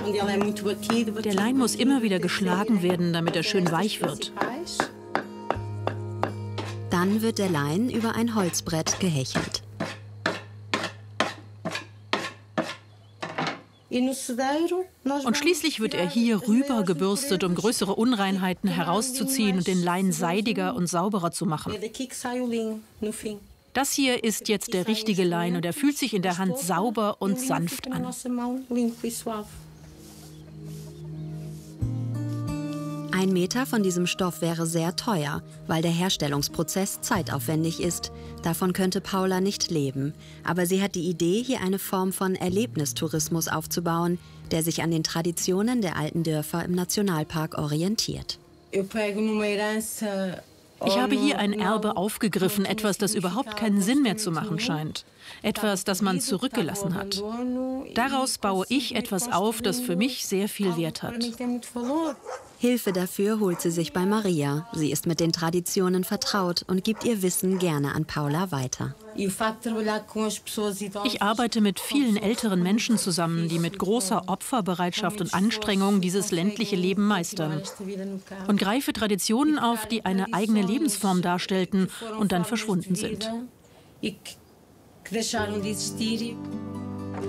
Der Lein muss immer wieder geschlagen werden, damit er schön weich wird. Dann wird der Lein über ein Holzbrett gehechelt. Und schließlich wird er hier rüber gebürstet, um größere Unreinheiten herauszuziehen und den Lein seidiger und sauberer zu machen. Das hier ist jetzt der richtige Lein und er fühlt sich in der Hand sauber und sanft an. 1 Meter von diesem Stoff wäre sehr teuer, weil der Herstellungsprozess zeitaufwendig ist. Davon könnte Paula nicht leben. Aber sie hat die Idee, hier eine Form von Erlebnistourismus aufzubauen, der sich an den Traditionen der alten Dörfer im Nationalpark orientiert. Ich habe hier ein Erbe aufgegriffen, etwas, das überhaupt keinen Sinn mehr zu machen scheint. Etwas, das man zurückgelassen hat. Daraus baue ich etwas auf, das für mich sehr viel Wert hat. Hilfe dafür holt sie sich bei Maria. Sie ist mit den Traditionen vertraut und gibt ihr Wissen gerne an Paula weiter. Ich arbeite mit vielen älteren Menschen zusammen, die mit großer Opferbereitschaft und Anstrengung dieses ländliche Leben meistern. Und greife Traditionen auf, die eine eigene Lebensform darstellten und dann verschwunden sind.